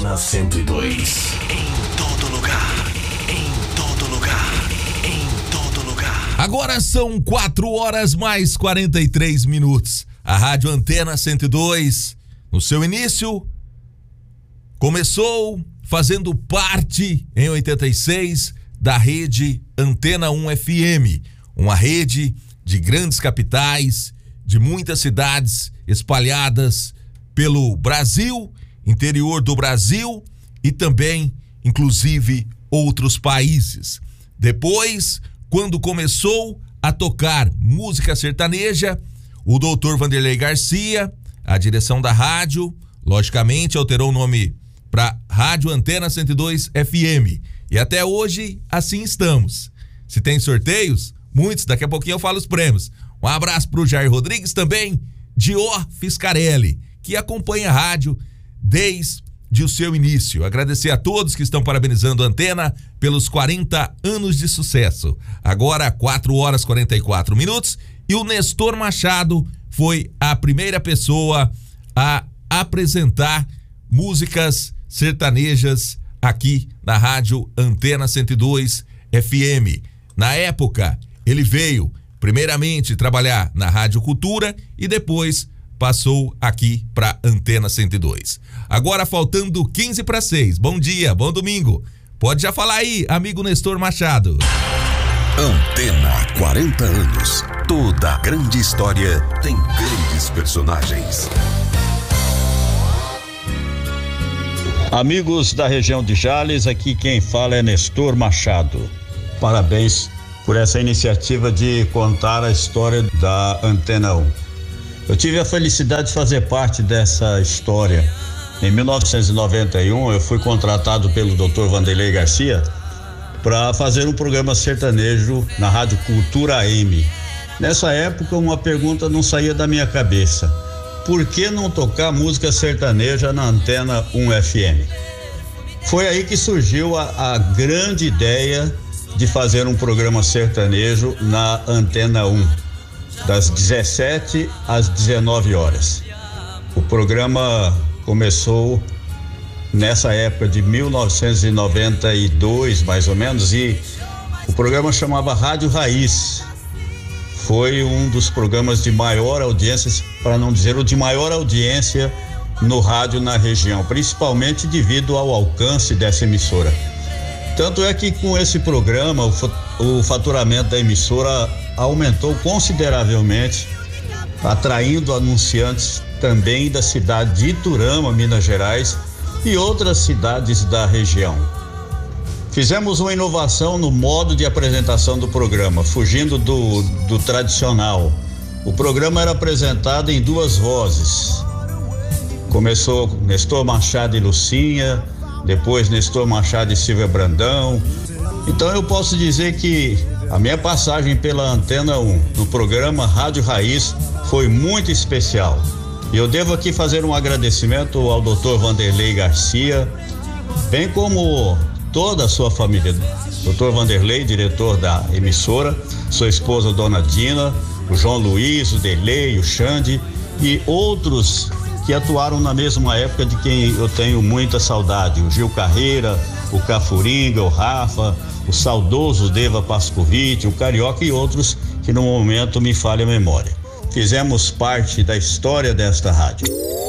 Antena 102. Em todo lugar. Em todo lugar. Em todo lugar. Agora são 4 horas mais 43 minutos. A Rádio Antena 102, no seu início, começou fazendo parte, em 86, da rede Antena 1 FM. Uma rede de grandes capitais, de muitas cidades espalhadas pelo Brasil, interior do Brasil e também, inclusive, outros países. Depois, quando começou a tocar música sertaneja, o doutor Vanderlei Garcia, a direção da rádio, logicamente alterou o nome para Rádio Antena 102 FM. E até hoje, assim estamos. Se tem sorteios, muitos, daqui a pouquinho eu falo os prêmios. Um abraço para o Jair Rodrigues também, Dior Fiscarelli, que acompanha a rádio desde o seu início. Agradecer a todos que estão parabenizando a Antena pelos 40 anos de sucesso. Agora 4 horas 44 minutos e o Nestor Machado foi a primeira pessoa a apresentar músicas sertanejas aqui na rádio Antena 102 FM. Na época, ele veio primeiramente trabalhar na Rádio Cultura e depois passou aqui para Antena 102. Agora faltando 15 para 6. Bom dia, bom domingo. Pode já falar aí, amigo Nestor Machado. Antena, 40 anos. Toda grande história tem grandes personagens. Amigos da região de Jales, aqui quem fala é Nestor Machado. Parabéns por essa iniciativa de contar a história da Antena 1. Eu tive a felicidade de fazer parte dessa história. Em 1991, eu fui contratado pelo Dr. Vanderlei Garcia para fazer um programa sertanejo na Rádio Cultura AM. Nessa época, uma pergunta não saía da minha cabeça: por que não tocar música sertaneja na Antena 1 FM? Foi aí que surgiu a grande ideia de fazer um programa sertanejo na Antena 1, das 17 às 19 horas. O programa começou nessa época de 1992, mais ou menos, e o programa chamava Rádio Raiz. Foi um dos programas de maior audiência, para não dizer o de maior audiência no rádio na região, principalmente devido ao alcance dessa emissora. Tanto é que com esse programa o faturamento da emissora aumentou consideravelmente, atraindo anunciantes também da cidade de Iturama, Minas Gerais, e outras cidades da região. Fizemos uma inovação no modo de apresentação do programa, fugindo do tradicional. O programa era apresentado em 2 vozes. Começou Nestor Machado e Lucinha, depois Nestor Machado e Silvia Brandão. Então eu posso dizer que a minha passagem pela Antena 1 no programa Rádio Raiz foi muito especial. E eu devo aqui fazer um agradecimento ao Dr. Vanderlei Garcia, bem como toda a sua família. Dr. Vanderlei, diretor da emissora, sua esposa Dona Dina, o João Luiz, o Delei, o Xande e outros que atuaram na mesma época, de quem eu tenho muita saudade: o Gil Carreira, o Cafuringa, o Rafa, o saudoso Deva Pascovitch, o Carioca e outros que no momento me falha a memória. Fizemos parte da história desta rádio.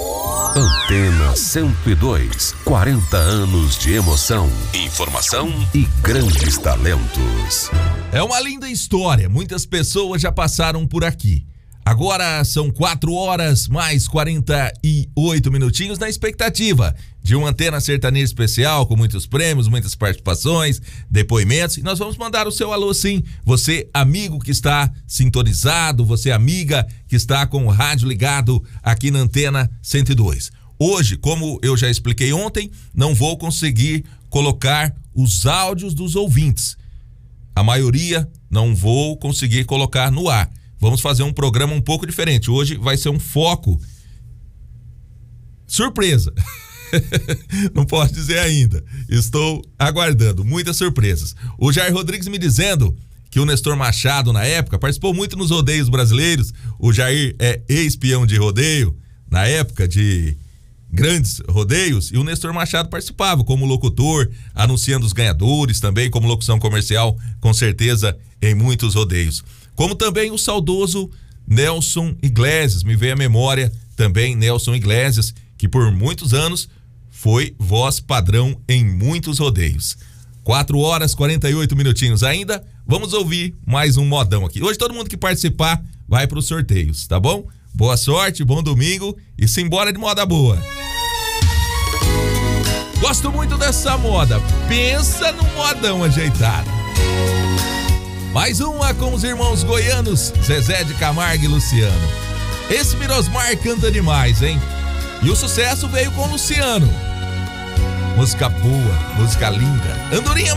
Antena 102, 40 anos de emoção, informação e grandes talentos. É uma linda história, muitas pessoas já passaram por aqui. Agora são 4 horas mais 48 minutinhos, na expectativa de uma Antena Sertaneja especial, com muitos prêmios, muitas participações, depoimentos, e nós vamos mandar o seu alô sim. Você, amigo que está sintonizado, você, amiga que está com o rádio ligado aqui na Antena 102. Hoje, como eu já expliquei ontem, não vou conseguir colocar os áudios dos ouvintes. A maioria não vou conseguir colocar no ar. Vamos fazer um programa um pouco diferente. Hoje vai ser um foco surpresa. Não posso dizer ainda. Estou aguardando muitas surpresas. O Jair Rodrigues me dizendo que o Nestor Machado, na época, participou muito nos rodeios brasileiros. O Jair é ex-peão de rodeio, na época de grandes rodeios, e o Nestor Machado participava como locutor, anunciando os ganhadores, também como locução comercial, com certeza, em muitos rodeios. Como também o saudoso Nelson Iglesias, me veio à memória também Nelson Iglesias, que por muitos anos foi voz padrão em muitos rodeios. 4h48 ainda, vamos ouvir mais um modão aqui. Hoje todo mundo que participar vai para os sorteios, tá bom? Boa sorte, bom domingo e simbora de moda boa. Gosto muito dessa moda, pensa num modão ajeitado. Mais uma com os irmãos goianos, Zezé de Camargo e Luciano. Esse Mirosmar canta demais, hein? E o sucesso veio com o Luciano. Música boa, música linda. Andorinha